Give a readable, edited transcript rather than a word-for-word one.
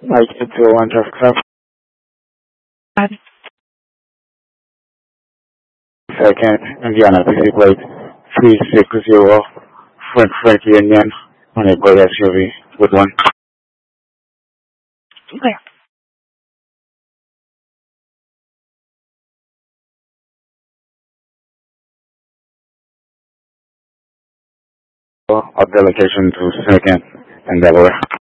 Mike 201 traffic stop. Second, Indiana PC plate 360 Frank Union on a gray SUV with one. Okay. Of the location to second and Delaware.